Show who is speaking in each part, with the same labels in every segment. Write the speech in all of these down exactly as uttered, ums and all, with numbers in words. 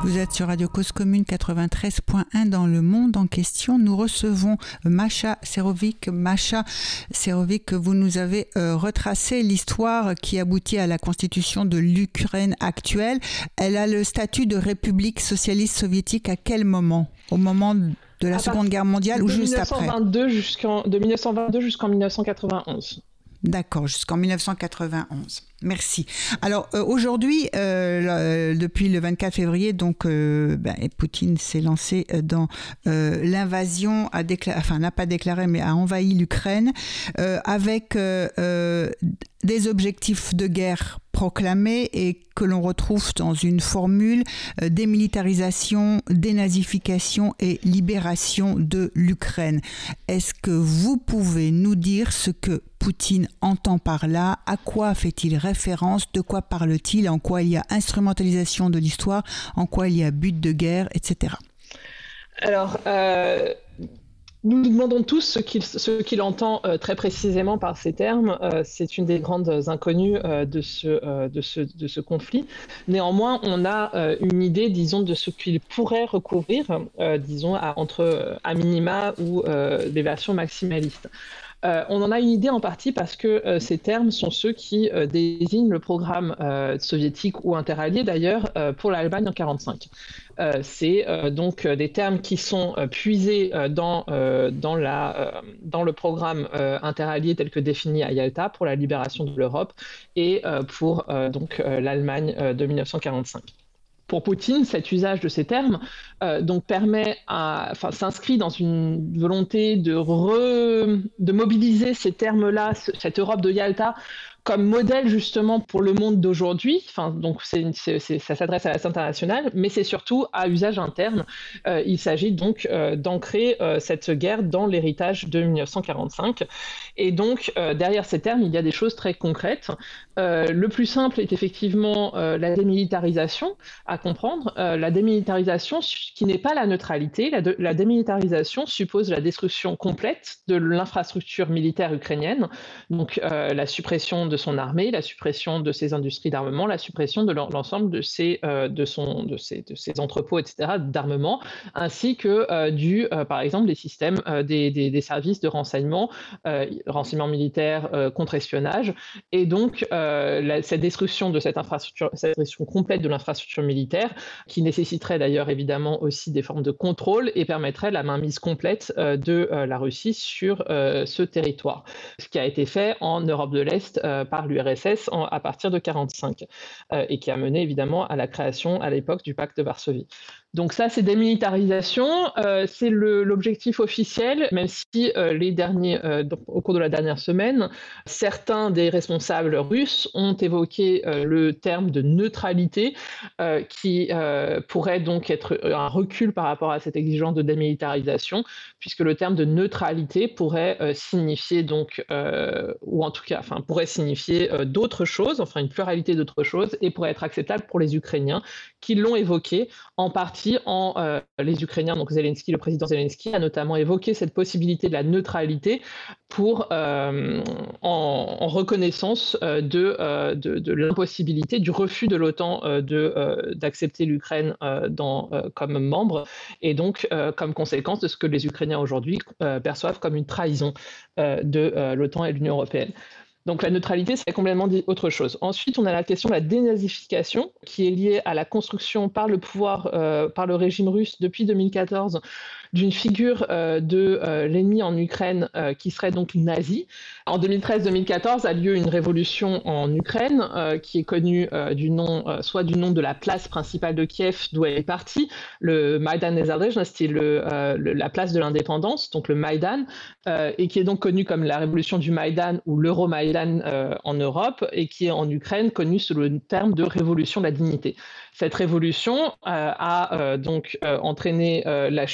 Speaker 1: Vous êtes sur Radio Cause Commune quatre-vingt-treize point un dans le monde en question. Nous recevons Masha Serovic. Masha Serovic, vous nous avez euh, retracé l'histoire qui aboutit à la constitution de l'Ukraine actuelle. Elle a le statut de République socialiste soviétique à quel moment ? Au moment de la à Seconde Guerre mondiale ou juste après ?
Speaker 2: Jusqu'en, de mille neuf cent vingt-deux jusqu'en mille neuf cent quatre-vingt-onze.
Speaker 1: D'accord, jusqu'en mille neuf cent quatre-vingt-onze. Merci. Alors euh, aujourd'hui, euh, le, depuis le vingt-quatre février, donc euh, ben, Poutine s'est lancé dans euh, l'invasion, a déclaré, enfin n'a pas déclaré, mais a envahi l'Ukraine euh, avec euh, euh, des objectifs de guerre proclamés et que l'on retrouve dans une formule euh, démilitarisation, dénazification et libération de l'Ukraine. Est-ce que vous pouvez nous dire ce que Poutine entend par là? À quoi fait-il référence? De quoi parle-t-il? En quoi il y a instrumentalisation de l'histoire? En quoi il y a but de guerre, et cetera.
Speaker 2: Alors, euh, nous nous demandons tous ce qu'il, ce qu'il entend euh, très précisément par ces termes. Euh, c'est une des grandes inconnues euh, de, ce, euh, de, ce, de ce conflit. Néanmoins, on a euh, une idée, disons, de ce qu'il pourrait recouvrir, euh, disons, à, entre à minima ou euh, des versions maximalistes. Euh, on en a une idée en partie parce que euh, ces termes sont ceux qui euh, désignent le programme euh, soviétique ou interallié d'ailleurs euh, pour l'Allemagne en mille neuf cent quarante-cinq. Euh, c'est euh, donc euh, des termes qui sont euh, puisés euh, dans, euh, dans, la, euh, dans le programme euh, interallié tel que défini à Yalta pour la libération de l'Europe et euh, pour euh, donc, euh, l'Allemagne euh, de mille neuf cent quarante-cinq. Pour Poutine, cet usage de ces termes euh, donc permet à, enfin, s'inscrit dans une volonté de, re, de mobiliser ces termes-là, cette Europe de Yalta, comme modèle justement pour le monde d'aujourd'hui. Enfin, donc c'est, c'est, c'est, ça s'adresse à la scène internationale, mais c'est surtout à usage interne. Euh, il s'agit donc euh, d'ancrer euh, cette guerre dans l'héritage de mille neuf cent quarante-cinq. Et donc, euh, derrière ces termes, il y a des choses très concrètes. Euh, le plus simple est effectivement euh, la démilitarisation à comprendre. Euh, la démilitarisation qui n'est pas la neutralité. La, de, la démilitarisation suppose la destruction complète de l'infrastructure militaire ukrainienne, donc euh, la suppression de son armée, la suppression de ses industries d'armement, la suppression de l'ensemble de ses, euh, de son, de ses, de ses entrepôts, et cetera, d'armement, ainsi que euh, du, euh, par exemple, des systèmes euh, des, des, des services de renseignement, euh, renseignement militaire, euh, contre-espionnage, et donc euh, la, cette destruction de cette infrastructure, cette destruction complète de l'infrastructure militaire, qui nécessiterait d'ailleurs évidemment aussi des formes de contrôle et permettrait la mainmise complète euh, de euh, la Russie sur euh, ce territoire, ce qui a été fait en Europe de l'Est euh, par l'U R S S en, à partir de mille neuf cent quarante-cinq euh, et qui a mené évidemment à la création à l'époque du pacte de Varsovie. Donc ça, c'est démilitarisation, euh, c'est le, l'objectif officiel, même si euh, les derniers, euh, donc, au cours de la dernière semaine, certains des responsables russes ont évoqué euh, le terme de neutralité, euh, qui euh, pourrait donc être un recul par rapport à cette exigence de démilitarisation, puisque le terme de neutralité pourrait euh, signifier donc, euh, ou en tout cas, enfin, pourrait signifier euh, d'autres choses, enfin une pluralité d'autres choses, et pourrait être acceptable pour les Ukrainiens qui l'ont évoqué, en partie en euh, les Ukrainiens, donc Zelensky, le président Zelensky, a notamment évoqué cette possibilité de la neutralité pour, euh, en, en reconnaissance euh, de, euh, de, de l'impossibilité, du refus de l'OTAN euh, de, euh, d'accepter l'Ukraine euh, dans, euh, comme membre, et donc euh, comme conséquence de ce que les Ukrainiens aujourd'hui euh, perçoivent comme une trahison euh, de euh, l'OTAN et de l'Union européenne. Donc la neutralité, c'est complètement autre chose. Ensuite, on a la question de la dénazification, qui est liée à la construction par le pouvoir, euh, par le régime russe depuis deux mille quatorze, d'une figure euh, de euh, l'ennemi en Ukraine euh, qui serait donc nazi. En deux mille treize deux mille quatorze a lieu une révolution en Ukraine euh, qui est connue euh, du nom, euh, soit du nom de la place principale de Kiev d'où elle est partie, le Maïdan Nezalezhnosti, le, euh, le, la place de l'indépendance, donc le Maïdan, euh, et qui est donc connue comme la révolution du Maïdan ou l'Euromaïdan euh, en Europe, et qui est en Ukraine connue sous le terme de révolution de la dignité. Cette révolution euh, a euh, donc euh, entraîné euh, la chute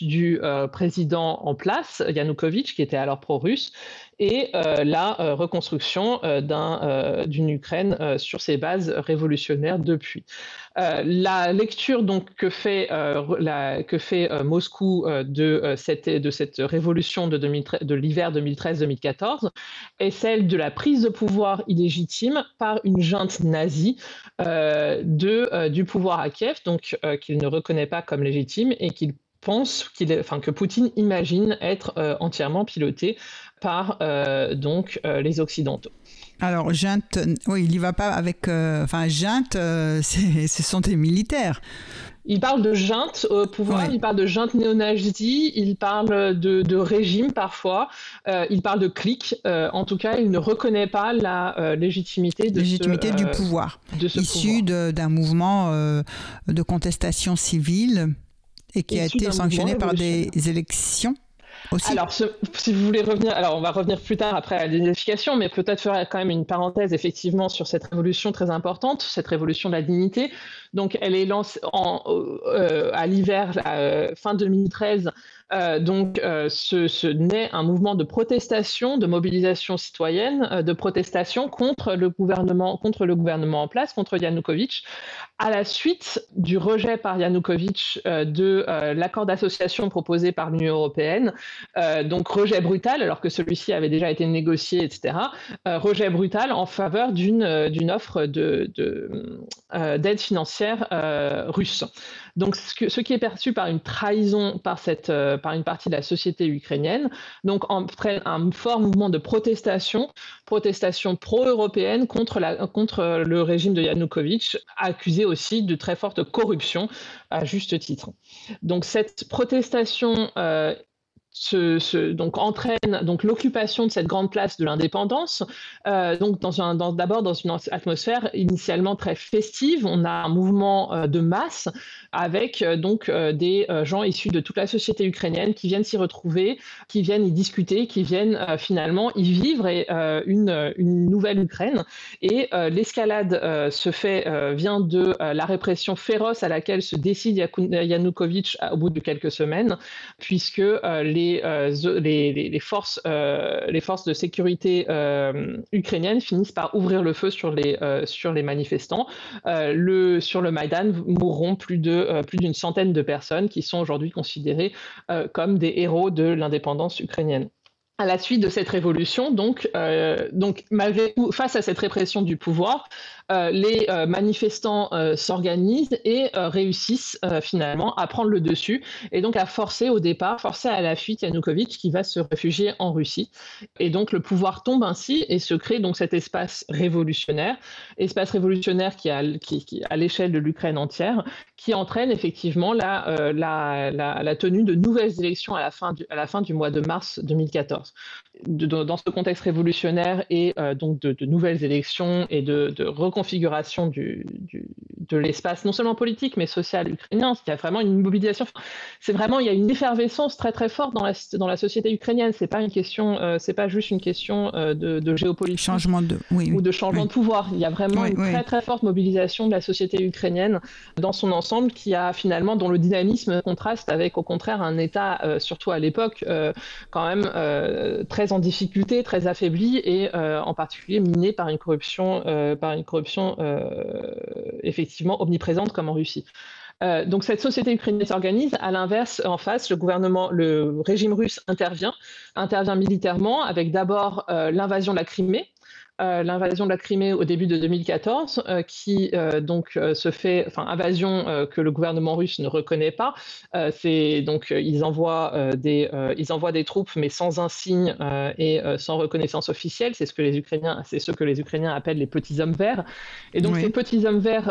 Speaker 2: du euh, président en place, Yanukovych, qui était alors pro-russe, et euh, la euh, reconstruction euh, d'un, euh, d'une Ukraine euh, sur ses bases révolutionnaires depuis. Euh, la lecture donc que fait, euh, la, que fait euh, Moscou euh, de, euh, cette, de cette révolution de, deux mille treize, de l'hiver deux mille treize deux mille quatorze est celle de la prise de pouvoir illégitime par une junte nazie euh, de, euh, du pouvoir à Kiev, donc euh, qu'il ne reconnaît pas comme légitime et qu'il pense qu'il est, enfin, que Poutine imagine être euh, entièrement piloté par euh, donc euh, les Occidentaux.
Speaker 1: Alors, junte, oui, il n'y va pas avec... Euh, enfin, junte, euh, c'est, ce sont des militaires.
Speaker 2: Il parle de junte au pouvoir,
Speaker 1: Ouais.
Speaker 2: il parle de junte néo-nazie, il parle de, de régime parfois, euh, il parle de clique. Euh, en tout cas, il ne reconnaît pas la euh, légitimité, de
Speaker 1: légitimité
Speaker 2: ce,
Speaker 1: du
Speaker 2: euh,
Speaker 1: pouvoir,
Speaker 2: de ce
Speaker 1: issu
Speaker 2: pouvoir.
Speaker 1: De, d'un mouvement euh, de contestation civile et qui
Speaker 2: Issu
Speaker 1: a été sanctionné par des élections. Aussi.
Speaker 2: Alors, ce, si vous voulez revenir, alors on va revenir plus tard après à la dénification, mais peut-être faire quand même une parenthèse effectivement sur cette révolution très importante, cette révolution de la dignité. Donc, elle est lancée en, euh, à l'hiver, euh, fin deux mille treize. Euh, donc, euh, ce, ce naît un mouvement de protestation, de mobilisation citoyenne, euh, de protestation contre le gouvernement, contre le gouvernement en place, contre Yanukovych, à la suite du rejet par Yanukovych euh, de euh, l'accord d'association proposé par l'Union européenne. Euh, donc, rejet brutal, alors que celui-ci avait déjà été négocié, et cetera. Euh, rejet brutal en faveur d'une, euh, d'une offre de, de, euh, d'aide financière euh, russe. Donc, ce, que, ce qui est perçu par une trahison par, cette, euh, par une partie de la société ukrainienne, donc entraîne un fort mouvement de protestation, protestation pro-européenne contre, la, contre le régime de Yanukovych, accusé aussi de très forte corruption, à juste titre. Donc, cette protestation euh, Se, se, donc entraîne donc l'occupation de cette grande place de l'indépendance, euh, donc dans un, dans, d'abord dans une atmosphère initialement très festive. On a un mouvement euh, de masse avec euh, donc euh, des euh, gens issus de toute la société ukrainienne qui viennent s'y retrouver, qui viennent y discuter, qui viennent euh, finalement y vivre et, euh, une, une nouvelle Ukraine. Et euh, l'escalade euh, se fait euh, vient de euh, la répression féroce à laquelle se décide Yanukovych au bout de quelques semaines, puisque euh, les Les, les, les, forces, euh, les forces de sécurité euh, ukrainiennes finissent par ouvrir le feu sur les, euh, sur les manifestants. Euh, le, sur le Maïdan mourront plus, de, euh, plus d'une centaine de personnes qui sont aujourd'hui considérées euh, comme des héros de l'indépendance ukrainienne. À la suite de cette révolution, donc, euh, donc malgré tout, face à cette répression du pouvoir, euh, les euh, manifestants euh, s'organisent et euh, réussissent euh, finalement à prendre le dessus et donc à forcer au départ, forcer à la fuite Yanukovych qui va se réfugier en Russie. Et donc le pouvoir tombe ainsi et se crée donc cet espace révolutionnaire, espace révolutionnaire qui a qui, qui à l'échelle de l'Ukraine entière, qui entraîne effectivement la, euh, la, la, la tenue de nouvelles élections à la fin du, à la fin du mois de mars deux mille quatorze. De, de, dans ce contexte révolutionnaire et euh, donc de, de nouvelles élections et de, de reconfiguration du, du, de l'espace, non seulement politique, mais social ukrainien, il y a vraiment une mobilisation. C'est vraiment, il y a une effervescence très très forte dans la, dans la société ukrainienne. C'est pas une question, euh, c'est pas juste une question euh, de, de géopolitique
Speaker 1: changement de, oui,
Speaker 2: ou de changement
Speaker 1: oui.
Speaker 2: de pouvoir. Il y a vraiment
Speaker 1: oui,
Speaker 2: une
Speaker 1: oui.
Speaker 2: très très forte mobilisation de la société ukrainienne dans son ensemble, qui a finalement, dont le dynamisme contraste avec au contraire un État, euh, surtout à l'époque, euh, quand même euh, très en difficulté, très affaibli et euh, en particulier miné par une corruption, euh, par une corruption euh, effectivement omniprésente comme en Russie. Euh, donc cette société ukrainienne s'organise. À l'inverse, en face, le gouvernement, le régime russe intervient, intervient militairement avec d'abord euh, l'invasion de la Crimée. Euh, l'invasion de la Crimée au début de deux mille quatorze, euh, qui euh, donc euh, se fait, enfin invasion euh, que le gouvernement russe ne reconnaît pas. Euh, c'est donc euh, ils envoient euh, des euh, ils envoient des troupes, mais sans insigne euh, et euh, sans reconnaissance officielle. C'est ce que les Ukrainiens, c'est ce que les Ukrainiens appellent les petits hommes verts. Et donc oui. Ces petits hommes verts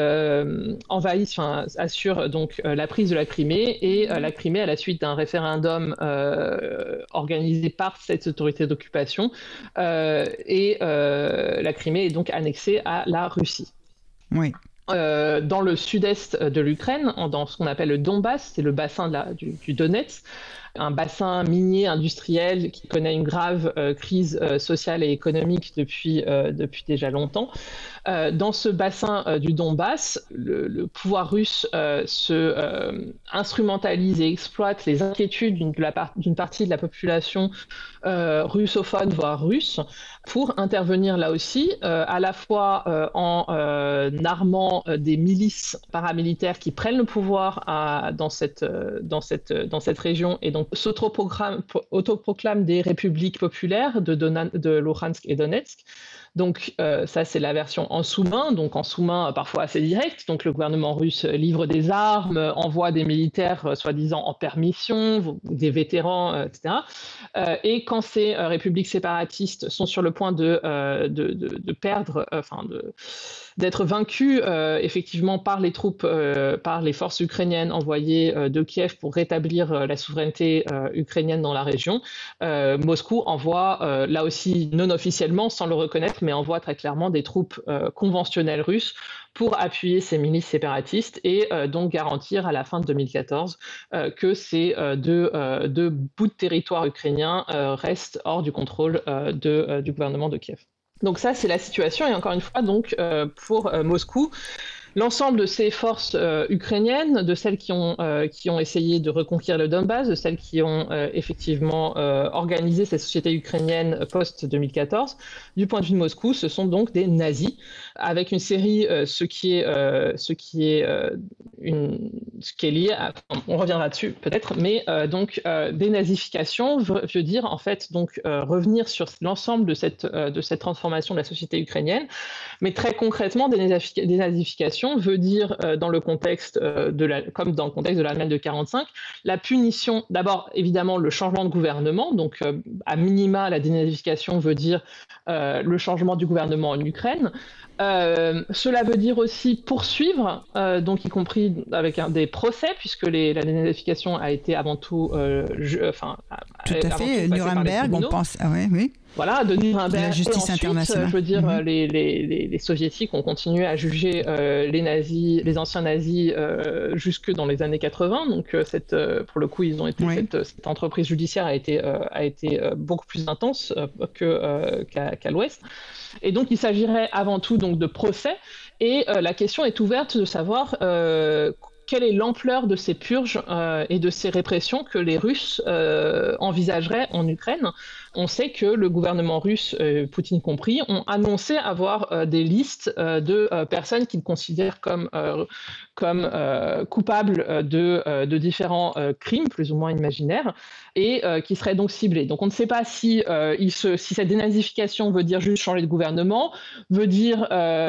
Speaker 2: euh, envahissent, enfin assurent donc euh, la prise de la Crimée et euh, la Crimée à la suite d'un référendum euh, organisé par cette autorité d'occupation euh, et euh, Euh, la Crimée est donc annexée à la Russie.
Speaker 1: Oui.
Speaker 2: Euh, dans le sud-est de l'Ukraine, dans ce qu'on appelle le Donbass, c'est le bassin de la, du, du Donetsk, un bassin minier industriel qui connaît une grave euh, crise euh, sociale et économique depuis, euh, depuis déjà longtemps. Euh, dans ce bassin euh, du Donbass, le, le pouvoir russe euh, se euh, instrumentalise et exploite les inquiétudes d'une, de la part, d'une partie de la population euh, russophone, voire russe, pour intervenir là aussi, euh, à la fois euh, en euh, armant euh, des milices paramilitaires qui prennent le pouvoir à, dans, cette, euh, dans, cette, dans cette région et donc s'autoproclament des républiques populaires de, Donan, de Luhansk et Donetsk. Donc euh, ça, c'est la version en sous-main, donc en sous-main parfois assez direct. Donc le gouvernement russe livre des armes, envoie des militaires euh, soi-disant en permission, des vétérans, euh, et cetera. Euh, et quand ces euh, républiques séparatistes sont sur le point de, euh, de, de, de perdre, enfin euh, de... d'être vaincus euh, effectivement par les troupes, euh, par les forces ukrainiennes envoyées euh, de Kiev pour rétablir euh, la souveraineté euh, ukrainienne dans la région, euh, Moscou envoie, euh, là aussi non officiellement, sans le reconnaître, mais envoie très clairement des troupes euh, conventionnelles russes pour appuyer ces milices séparatistes et euh, donc garantir à la fin de deux mille quatorze euh, que ces euh, deux, euh, deux bouts de territoire ukrainien euh, restent hors du contrôle euh, de, euh, du gouvernement de Kiev. Donc ça, c'est la situation. Et encore une fois, donc, euh, pour euh, Moscou, l'ensemble de ces forces euh, ukrainiennes, de celles qui ont, euh, qui ont essayé de reconquérir le Donbass, de celles qui ont euh, effectivement euh, organisé cette société ukrainienne post-deux mille quatorze, du point de vue de Moscou, ce sont donc des nazis, avec une série, euh, ce qui est, euh, ce qui est, euh, une, ce qui est lié à... On reviendra dessus peut-être, mais euh, donc euh, des nazifications veut, veut dire en fait donc euh, revenir sur l'ensemble de cette, euh, de cette transformation de la société ukrainienne, mais très concrètement des, nazific- des nazifications veut dire, euh, dans le contexte euh, de la, comme dans le contexte de l'Allemagne de quarante-cinq, la punition, d'abord évidemment le changement de gouvernement, donc euh, à minima la dénazification veut dire euh, le changement du gouvernement en Ukraine. Euh, cela veut dire aussi poursuivre, euh, donc y compris avec un, des procès, puisque les, la dénazification a été avant tout, euh, je, enfin,
Speaker 1: tout à fait, Nuremberg, on pense, ah ouais, oui.
Speaker 2: Voilà, de Nuremberg.
Speaker 1: La justice
Speaker 2: et ensuite,
Speaker 1: internationale.
Speaker 2: Je veux dire,
Speaker 1: mm-hmm.
Speaker 2: les, les, les, les soviétiques ont continué à juger euh, les nazis, les anciens nazis, euh, jusque dans les années quatre-vingts. Donc, euh, cette, euh, pour le coup, ils ont été
Speaker 1: oui.
Speaker 2: cette, cette entreprise judiciaire a été euh, a été euh, beaucoup plus intense euh, que euh, qu'à, qu'à l'Ouest. Et donc, il s'agirait avant tout donc de procès. Et euh, la question est ouverte de savoir. Euh, Quelle est l'ampleur de ces purges euh, et de ces répressions que les Russes euh, envisageraient en Ukraine? On sait que le gouvernement russe, euh, Poutine compris, ont annoncé avoir euh, des listes euh, de euh, personnes qu'ils considèrent comme, euh, comme euh, coupables de, euh, de différents euh, crimes, plus ou moins imaginaires, et euh, qui seraient donc ciblés. Donc on ne sait pas si, euh, il se, si cette dénazification veut dire juste changer de gouvernement, veut dire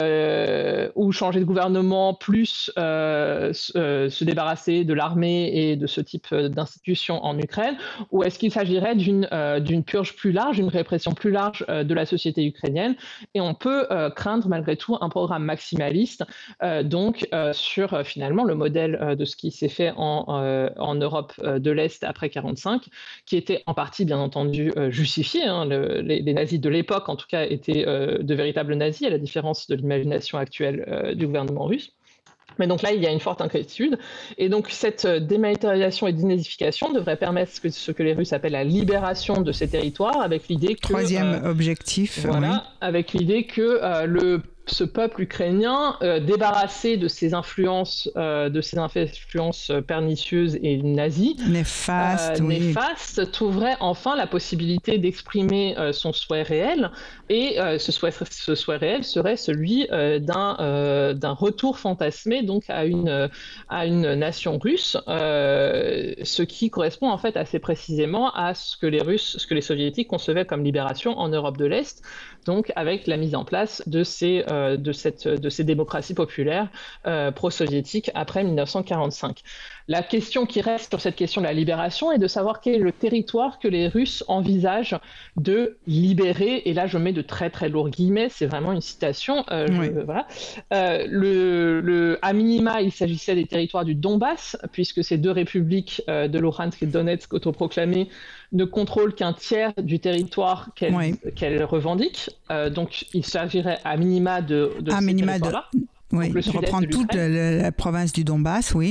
Speaker 2: euh, ou changer de gouvernement plus euh, euh, se débarrasser de l'armée et de ce type d'institutions en Ukraine, ou est-ce qu'il s'agirait d'une, euh, d'une purge plus large, une répression plus large euh, de la société ukrainienne, et on peut euh, craindre malgré tout un programme maximaliste, euh, donc euh, sur euh, finalement le modèle euh, de ce qui s'est fait en, euh, en Europe euh, de l'Est après quarante-cinq, qui était en partie bien entendu euh, justifié. Hein, le, les, les nazis de l'époque en tout cas étaient euh, de véritables nazis, à la différence de l'imagination actuelle euh, du gouvernement russe. Mais donc là, il y a une forte inquiétude. Et donc, cette démilitarisation et dénazification devrait permettre ce que, ce que les Russes appellent la libération de ces territoires, avec l'idée que...
Speaker 1: Troisième euh, objectif.
Speaker 2: Voilà,
Speaker 1: oui.
Speaker 2: Avec l'idée que euh, le... ce peuple ukrainien, euh, débarrassé de ses influences, euh, de ses influences pernicieuses et nazies,
Speaker 1: néfastes,
Speaker 2: euh,
Speaker 1: oui.
Speaker 2: néfastes, trouverait enfin la possibilité d'exprimer euh, son souhait réel. Et euh, ce, souhait, ce souhait réel serait celui euh, d'un, euh, d'un retour fantasmé donc à une, à une nation russe, euh, ce qui correspond en fait assez précisément à ce que les Russes, ce que les Soviétiques concevaient comme libération en Europe de l'Est, donc avec la mise en place de ces euh, de cette de ces démocraties populaires euh, pro-soviétiques après dix-neuf cent quarante-cinq. La question qui reste sur cette question de la libération est de savoir quel est le territoire que les Russes envisagent de libérer. Et là, je mets de très très lourds guillemets, c'est vraiment une citation. Euh,
Speaker 1: oui.
Speaker 2: je, voilà. euh, le, le, à minima, il s'agissait des territoires du Donbass, puisque ces deux républiques euh, de Luhansk et de Donetsk autoproclamées ne contrôlent qu'un tiers du territoire qu'elles, oui. qu'elles revendiquent. Euh, donc, il s'agirait à minima de, de
Speaker 1: à
Speaker 2: ces
Speaker 1: minima
Speaker 2: territoires-là.
Speaker 1: De... Oui, de reprendre toute la, la province du Donbass, oui.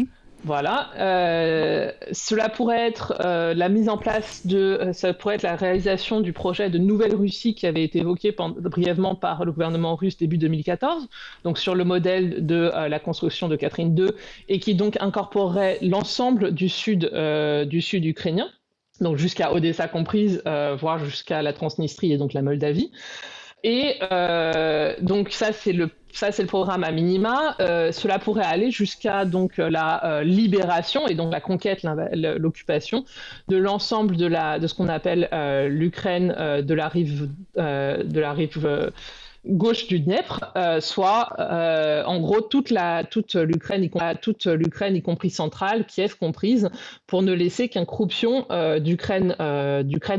Speaker 2: Voilà. Euh, cela pourrait être euh, la mise en place de, euh, ça pourrait être la réalisation du projet de Nouvelle-Russie qui avait été évoqué pendant, brièvement par le gouvernement russe début deux mille quatorze, donc sur le modèle de euh, la construction de Catherine deux, et qui donc incorporerait l'ensemble du sud, euh, du sud ukrainien, donc jusqu'à Odessa comprise, euh, voire jusqu'à la Transnistrie et donc la Moldavie. Et euh, donc ça c'est le ça c'est le programme à minima. Euh, cela pourrait aller jusqu'à donc la euh, libération et donc la conquête, l'occupation de l'ensemble de la de ce qu'on appelle euh, l'Ukraine euh, de la rive euh, de la rive euh, gauche du Dniepr, euh, soit euh, en gros toute la toute l'Ukraine, toute l'Ukraine y compris centrale, Kiev comprise, pour ne laisser qu'un croupion euh, d'Ukraine euh, d'Ukraine